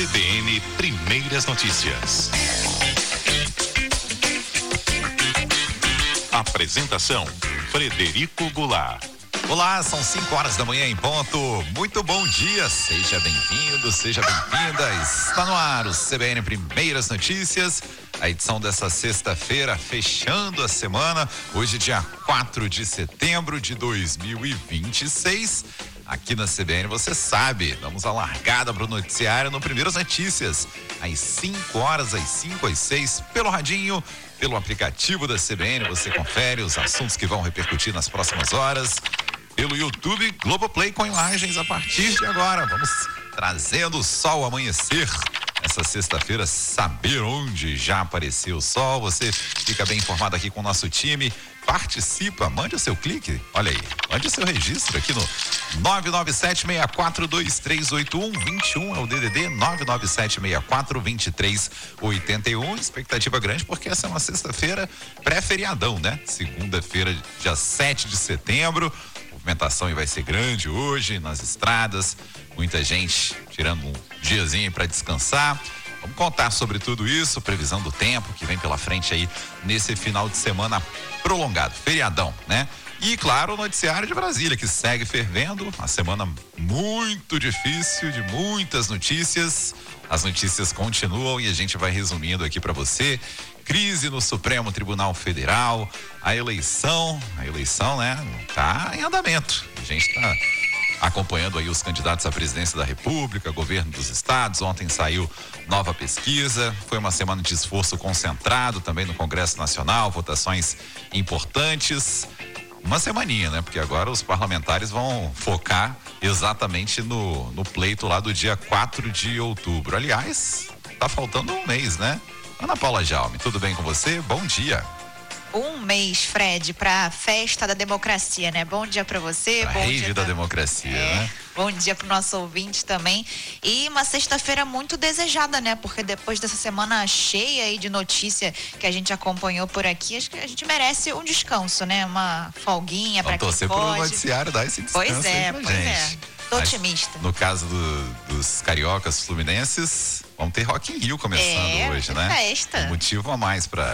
CBN Primeiras Notícias. Apresentação: Frederico Goulart. Olá, são 5 horas da manhã em ponto. Muito bom dia, seja bem-vindo, seja bem-vinda. Está no ar o CBN Primeiras Notícias, a edição dessa sexta-feira, fechando a semana, hoje dia 4 de setembro de 2026. Aqui na CBN, você sabe, damos a largada para o noticiário no Primeiras Notícias, às 5 horas, às 5 às 6, pelo radinho, pelo aplicativo da CBN, você confere os assuntos que vão repercutir nas próximas horas, pelo YouTube Globoplay com imagens a partir de agora. Vamos trazendo o sol amanhecer. Essa sexta-feira, saber onde já apareceu o sol. Você fica bem informado aqui com o nosso time. Participa, mande o seu clique, olha aí, mande o seu registro aqui no 997-642381, é o DDD 997-642381. Expectativa grande porque essa é uma sexta-feira pré-feriadão, né? Segunda-feira, dia 7 de setembro. A movimentação vai ser grande hoje nas estradas, muita gente tirando um diazinho para descansar. Vamos contar sobre tudo isso, previsão do tempo que vem pela frente aí nesse final de semana prolongado, feriadão, né? E claro, o noticiário de Brasília que segue fervendo, uma semana muito difícil, de muitas notícias. As notícias continuam e a gente vai resumindo aqui para você. Crise no Supremo Tribunal Federal, a eleição, né? Tá em andamento. A gente tá acompanhando aí os candidatos à presidência da República, governo dos estados. Ontem saiu nova pesquisa, foi uma semana de esforço concentrado também no Congresso Nacional, votações importantes. Uma semaninha, né? Porque agora os parlamentares vão focar exatamente no pleito lá do dia 4 de outubro. Aliás, tá faltando um mês, né? Ana Paula Jaume, tudo bem com você? Bom dia. Um mês, Fred, para a festa da democracia, né? Bom dia para você. A rede da democracia, né? Bom dia para o nosso ouvinte também. E uma sexta-feira muito desejada, né? Porque depois dessa semana cheia aí de notícia que a gente acompanhou por aqui, acho que a gente merece um descanso, né? Uma folguinha para quem pode. Torcer pro noticiário dar esse descanso Pois é, aí pra gente. Tô otimista. No caso dos cariocas fluminenses, vamos ter Rock in Rio começando hoje, né? Festa. Um motivo a mais para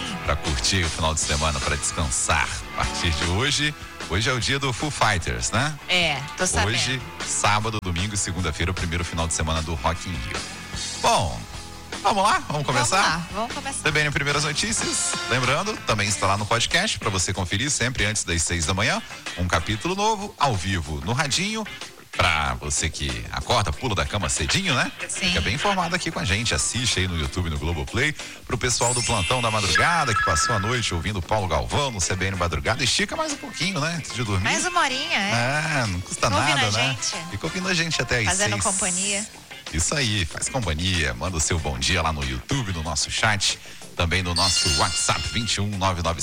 curtir o final de semana, para descansar. A partir de hoje é o dia do Foo Fighters, né? Tô sabendo. Hoje, sábado, domingo e segunda-feira, o primeiro final de semana do Rock in Rio. Bom, vamos lá? Vamos começar? Vamos começar. Também em Primeiras Notícias, lembrando, também está lá no podcast para você conferir sempre antes das 6 da manhã, um capítulo novo, ao vivo no radinho. Pra você que acorda, pula da cama cedinho, né? Sim. Fica bem informado aqui com a gente, assiste aí no YouTube, no Globoplay. Pro pessoal do plantão da madrugada, que passou a noite ouvindo Paulo Galvão no CBN Madrugada, estica mais um pouquinho, né? Antes de dormir. Mais uma horinha, não custa Fica nada, ouvindo a né? gente. Fica ouvindo a gente até às 6. Fazendo companhia. Isso aí, faz companhia, manda o seu bom dia lá no YouTube, no nosso chat, também no nosso WhatsApp 21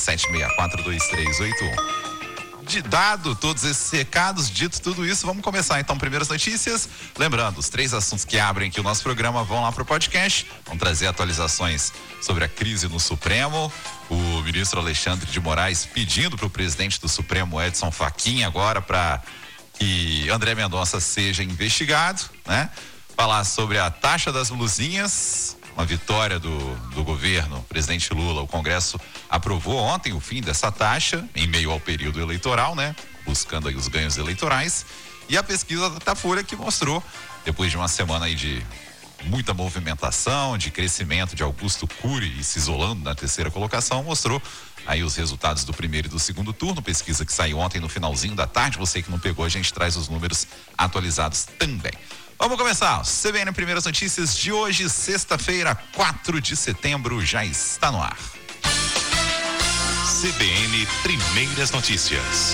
997642381. Dado todos esses recados, dito tudo isso, vamos começar então primeiras notícias. Lembrando, os 3 assuntos que abrem aqui o nosso programa vão lá pro podcast, vão trazer atualizações sobre a crise no Supremo, o ministro Alexandre de Moraes pedindo para o presidente do Supremo, Edson Fachin, agora para que André Mendonça seja investigado, né? Falar sobre a taxa das blusinhas, uma vitória do governo, presidente Lula. O Congresso aprovou ontem o fim dessa taxa, em meio ao período eleitoral, né? Buscando aí os ganhos eleitorais. E a pesquisa da Datafolha que mostrou, depois de uma semana aí de muita movimentação, de crescimento de Augusto Cury e se isolando na terceira colocação, mostrou aí os resultados do primeiro e do segundo turno, pesquisa que saiu ontem no finalzinho da tarde. Você que não pegou, a gente traz os números atualizados também. Vamos começar. CBN Primeiras Notícias de hoje, sexta-feira, 4 de setembro, já está no ar. CBN Primeiras Notícias.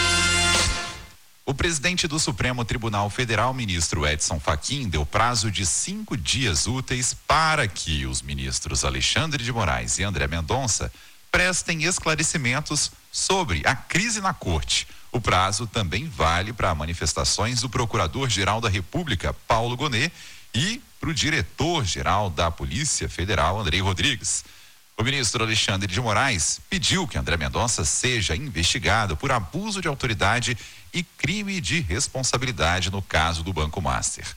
O presidente do Supremo Tribunal Federal, ministro Edson Fachin, deu prazo de 5 dias úteis para que os ministros Alexandre de Moraes e André Mendonça prestem esclarecimentos sobre a crise na corte. O prazo também vale para manifestações do Procurador-Geral da República, Paulo Gonet, e para o Diretor-Geral da Polícia Federal, Andrei Rodrigues. O ministro Alexandre de Moraes pediu que André Mendonça seja investigado por abuso de autoridade e crime de responsabilidade no caso do Banco Master.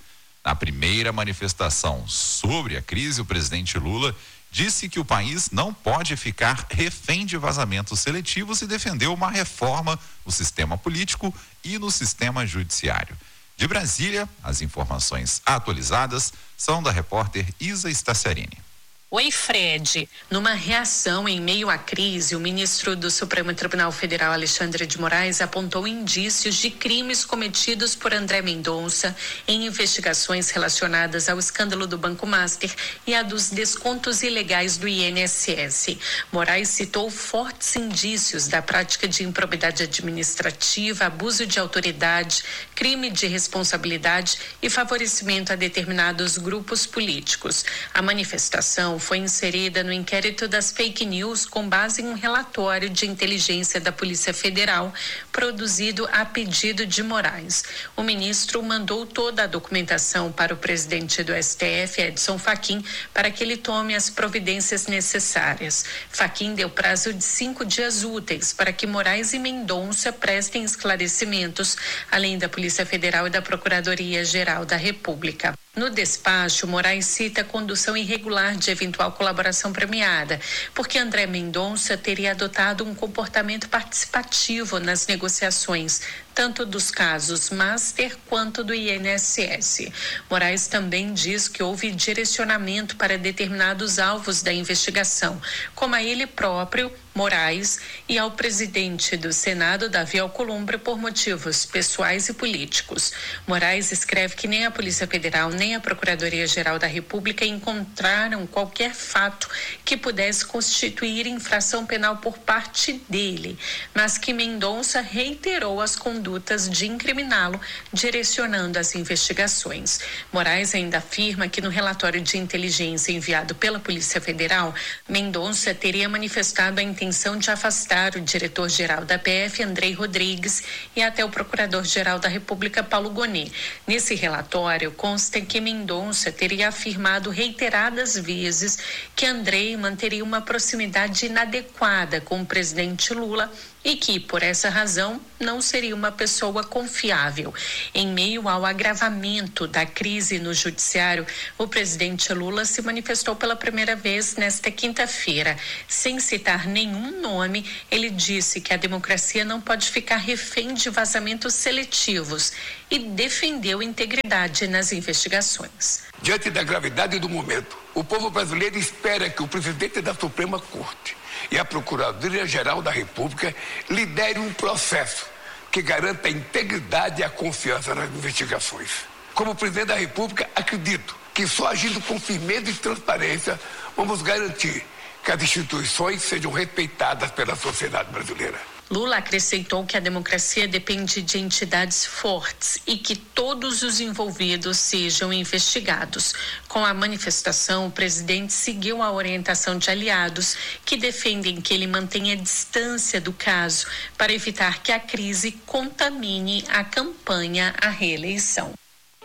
Na primeira manifestação sobre a crise, o presidente Lula disse que o país não pode ficar refém de vazamentos seletivos e defendeu uma reforma no sistema político e no sistema judiciário. De Brasília, as informações atualizadas são da repórter Isa Staciarini. Oi, Fred. Numa reação em meio à crise, o ministro do Supremo Tribunal Federal, Alexandre de Moraes, apontou indícios de crimes cometidos por André Mendonça em investigações relacionadas ao escândalo do Banco Master e a dos descontos ilegais do INSS. Moraes citou fortes indícios da prática de improbidade administrativa, abuso de autoridade, crime de responsabilidade e favorecimento a determinados grupos políticos. A manifestação foi inserida no inquérito das fake news com base em um relatório de inteligência da Polícia Federal produzido a pedido de Moraes. O ministro mandou toda a documentação para o presidente do STF, Edson Fachin, para que ele tome as providências necessárias. Fachin deu prazo de 5 dias úteis para que Moraes e Mendonça prestem esclarecimentos, além da Polícia Federal e da Procuradoria-Geral da República. No despacho, Moraes cita a condução irregular de eventual colaboração premiada, porque André Mendonça teria adotado um comportamento participativo nas negociações, tanto dos casos Master quanto do INSS. Moraes também diz que houve direcionamento para determinados alvos da investigação, como a ele próprio, Moraes, e ao presidente do Senado, Davi Alcolumbre, por motivos pessoais e políticos. Moraes escreve que nem a Polícia Federal nem a Procuradoria-Geral da República encontraram qualquer fato que pudesse constituir infração penal por parte dele, mas que Mendonça reiterou as condutas de incriminá-lo, direcionando as investigações. Moraes ainda afirma que no relatório de inteligência enviado pela Polícia Federal, Mendonça teria manifestado a intenção de afastar o diretor-geral da PF, Andrei Rodrigues, e até o procurador-geral da República, Paulo Gonet. Nesse relatório consta que Mendonça teria afirmado reiteradas vezes que Andrei manteria uma proximidade inadequada com o presidente Lula e que, por essa razão, não seria uma pessoa confiável. Em meio ao agravamento da crise no judiciário, o presidente Lula se manifestou pela primeira vez nesta quinta-feira. Sem citar nenhum nome, ele disse que a democracia não pode ficar refém de vazamentos seletivos e defendeu integridade nas investigações. Diante da gravidade do momento, o povo brasileiro espera que o presidente da Suprema Corte e a Procuradoria-Geral da República lidere um processo que garanta a integridade e a confiança nas investigações. Como presidente da República, acredito que só agindo com firmeza e transparência vamos garantir que as instituições sejam respeitadas pela sociedade brasileira. Lula acrescentou que a democracia depende de entidades fortes e que todos os envolvidos sejam investigados. Com a manifestação, o presidente seguiu a orientação de aliados que defendem que ele mantenha distância do caso para evitar que a crise contamine a campanha à reeleição.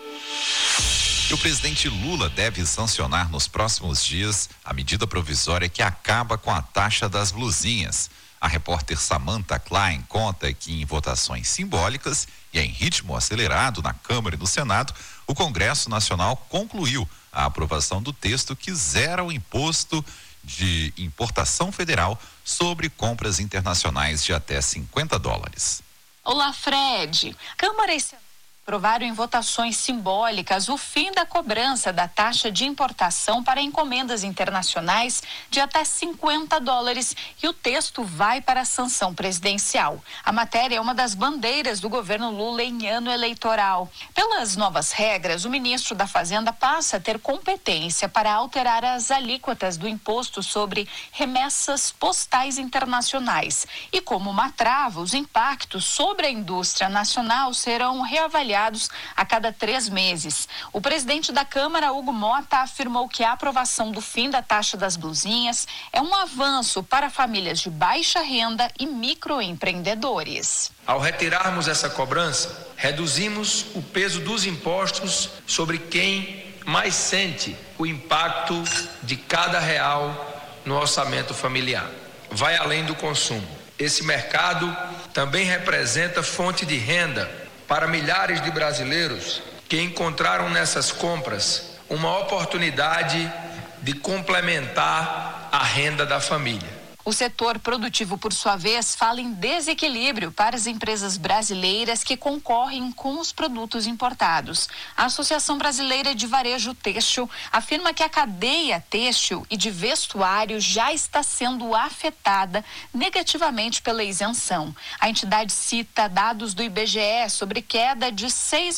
E o presidente Lula deve sancionar nos próximos dias a medida provisória que acaba com a taxa das blusinhas. A repórter Samantha Klein conta que em votações simbólicas e em ritmo acelerado na Câmara e no Senado, o Congresso Nacional concluiu a aprovação do texto que zera o imposto de importação federal sobre compras internacionais de até $50. Olá, Fred. Câmara e Senado aprovaram em votações simbólicas o fim da cobrança da taxa de importação para encomendas internacionais de até $50 e o texto vai para a sanção presidencial. A matéria é uma das bandeiras do governo Lula em ano eleitoral. Pelas novas regras, o ministro da Fazenda passa a ter competência para alterar as alíquotas do imposto sobre remessas postais internacionais. E como uma trava, os impactos sobre a indústria nacional serão reavaliados a cada 3 meses. O presidente da Câmara, Hugo Mota, afirmou que a aprovação do fim da taxa das blusinhas é um avanço para famílias de baixa renda e microempreendedores. Ao retirarmos essa cobrança, reduzimos o peso dos impostos sobre quem mais sente o impacto de cada real no orçamento familiar. Vai além do consumo. Esse mercado também representa fonte de renda para milhares de brasileiros que encontraram nessas compras uma oportunidade de complementar a renda da família. O setor produtivo, por sua vez, fala em desequilíbrio para as empresas brasileiras que concorrem com os produtos importados. A Associação Brasileira de Varejo Têxtil afirma que a cadeia têxtil e de vestuário já está sendo afetada negativamente pela isenção. A entidade cita dados do IBGE sobre queda de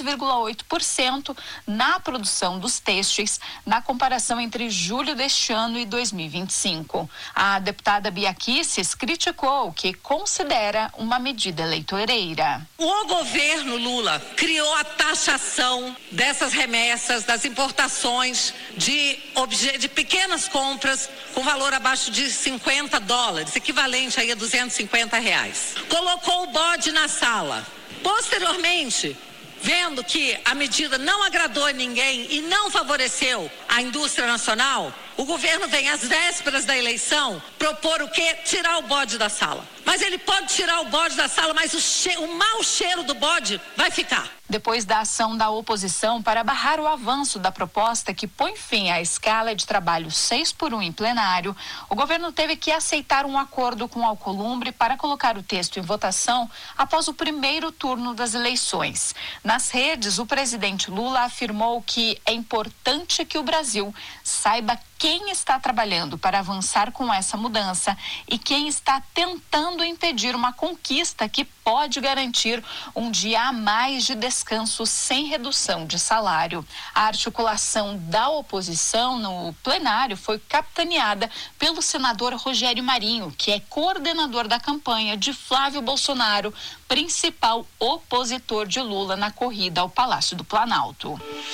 6,8% na produção dos têxteis na comparação entre julho deste ano e 2025. A deputada Bia Kicis criticou o que considera uma medida eleitoreira. O governo Lula criou a taxação dessas remessas, das importações de pequenas compras com valor abaixo de $50, equivalente aí a R$250. Colocou o bode na sala. Posteriormente, vendo que a medida não agradou a ninguém e não favoreceu a indústria nacional, o governo vem às vésperas da eleição propor o quê? Tirar o bode da sala. Mas ele pode tirar o bode da sala, mas o mau cheiro do bode vai ficar. Depois da ação da oposição para barrar o avanço da proposta que põe fim à escala de trabalho 6x1 em plenário, o governo teve que aceitar um acordo com Alcolumbre para colocar o texto em votação após o primeiro turno das eleições. Nas redes, o presidente Lula afirmou que é importante que o Brasil saiba quem está trabalhando para avançar com essa mudança e quem está tentando impedir uma conquista que pode garantir um dia a mais de descanso sem redução de salário. A articulação da oposição no plenário foi capitaneada pelo senador Rogério Marinho, que é coordenador da campanha de Flávio Bolsonaro, principal opositor de Lula na corrida ao Palácio do Planalto.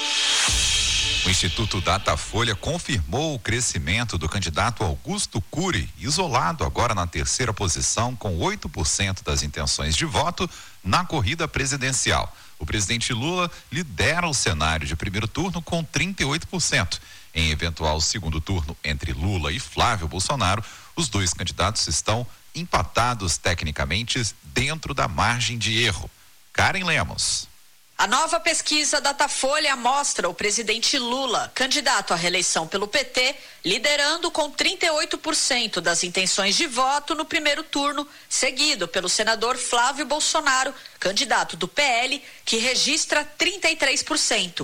O Instituto Datafolha confirmou o crescimento do candidato Augusto Cury, isolado agora na terceira posição com 8% das intenções de voto na corrida presidencial. O presidente Lula lidera o cenário de primeiro turno com 38%. Em eventual segundo turno entre Lula e Flávio Bolsonaro, os dois candidatos estão empatados tecnicamente dentro da margem de erro. Karen Lemos. A nova pesquisa Datafolha mostra o presidente Lula, candidato à reeleição pelo PT, liderando com 38% das intenções de voto no primeiro turno, seguido pelo senador Flávio Bolsonaro, candidato do PL, que registra 33%.